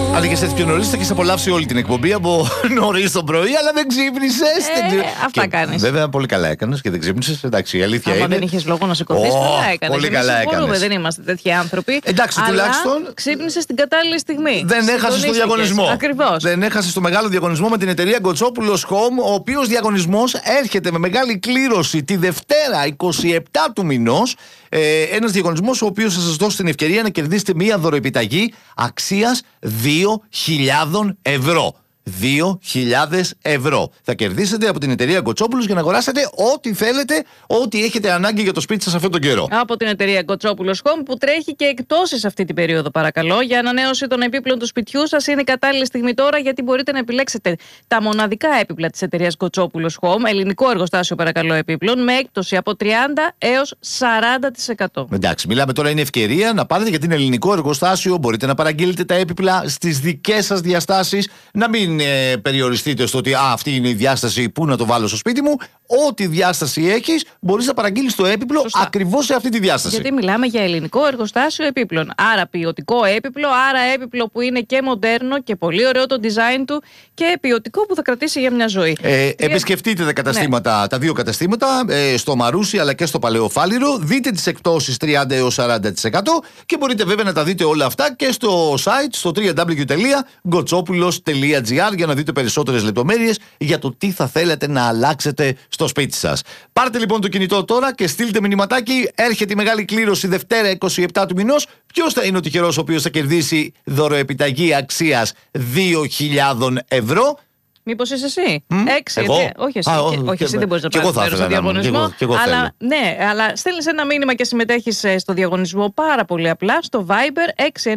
Αν και έτσι πιο νωρίς θα έχεις απολαύσει όλη την εκπομπή από νωρίς το πρωί, αλλά δεν ξύπνησες. Αυτά κάνεις. Βέβαια, πολύ καλά έκανες και δεν ξύπνησες. Εντάξει, η αλήθεια είναι. Αν δεν είχες λόγο να σηκωθείς, καλά έκανες. Πολύ καλά έκανες. Δεν είμαστε τέτοιοι άνθρωποι. Εντάξει, τουλάχιστον. Ξύπνησες την κατάλληλη στιγμή. Δεν έχασες το διαγωνισμό. Ακριβώς. Δεν έχασες το μεγάλο διαγωνισμό με την εταιρεία Γκοτσόπουλος Home, ο οποίος διαγωνισμός έρχεται με μεγάλη κλήρωση τη Δευτέρα 27 του μηνός. Ένας διαγωνισμός ο οποίος θα σας δώσει την ευκαιρία να κερδίσετε μία δωροεπιταγή αξίας 2.000 ευρώ. 2.000 ευρώ. Θα κερδίσετε από την εταιρεία Γκοτσόπουλος για να αγοράσετε ό,τι θέλετε, ό,τι έχετε ανάγκη για το σπίτι σας αυτόν τον καιρό. Από την εταιρεία Γκοτσόπουλος Home, που τρέχει και εκπτώσεις αυτή την περίοδο, παρακαλώ. Για ανανέωση των επίπλων του σπιτιού σας είναι η κατάλληλη στιγμή τώρα, γιατί μπορείτε να επιλέξετε τα μοναδικά έπιπλα της εταιρείας Γκοτσόπουλος Home, ελληνικό εργοστάσιο παρακαλώ επίπλων, με έκπτωση από 30 έως 40%. Εντάξει, μιλάμε τώρα, είναι ευκαιρία να πάρετε γιατί είναι ελληνικό εργοστάσιο. Μπορείτε να παραγγείλετε τα έπιπλα στις δικές σας διαστάσεις, να μην περιοριστείτε στο ότι αυτή είναι η διάσταση που να το βάλω στο σπίτι μου. Ό,τι διάσταση έχεις, μπορείς να παραγγείλεις το έπιπλο ακριβώς σε αυτή τη διάσταση. Γιατί μιλάμε για ελληνικό εργοστάσιο επίπλων. Άρα ποιοτικό έπιπλο, άρα έπιπλο που είναι και μοντέρνο και πολύ ωραίο το design του και ποιοτικό που θα κρατήσει για μια ζωή. Επισκεφτείτε τα καταστήματα, τα δύο καταστήματα, στο Μαρούσι αλλά και στο Παλαιοφάλιρο. Δείτε τις εκπτώσεις 30 έως 40% και μπορείτε βέβαια να τα δείτε όλα αυτά και στο site, στο www.gotsopoulos.gr για να δείτε περισσότερες λεπτομέρειες για το τι θα θέλετε να αλλάξετε στο σπίτι σας. Πάρτε λοιπόν το κινητό τώρα και στείλτε μηνυματάκι. Έρχεται η μεγάλη κλήρωση Δευτέρα 27 του μηνός. Ποιος θα είναι ο τυχερός ο οποίος θα κερδίσει δωροεπιταγή αξίας 2.000 ευρώ? Μήπως είσαι εσύ? 6. Εγώ? Όχι εσύ. Όχι, εσύ δεν μπορείς να πάρεις μέρος στο διαγωνισμό. Αλλά, ναι, αλλά στέλνεις ένα μήνυμα και συμμετέχεις στο διαγωνισμό πάρα πολύ απλά στο Viber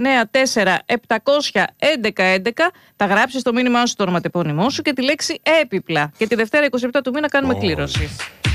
694-700-1111. Θα γράψεις το μήνυμά σου, το ονοματεπώνυμό σου και τη λέξη έπιπλα. Και τη Δευτέρα 27 του μήνα κάνουμε κλήρωση.